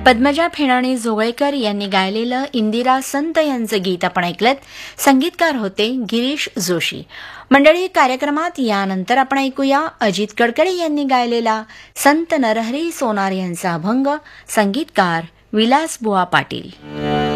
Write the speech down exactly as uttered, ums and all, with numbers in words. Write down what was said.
पद्मजा फेणाणी जोगळेकर यांनी गायलेलं इंदिरा संत यांचं गीत आपण ऐकलत. संगीतकार होते गिरीश जोशी. मंडळी, कार्यक्रमात यानंतर आपण ऐकूया अजित कडकडे यांनी गायलेला संत नरहरी सोनार यांचा अभंग. संगीतकार विलासबुवा पाटील.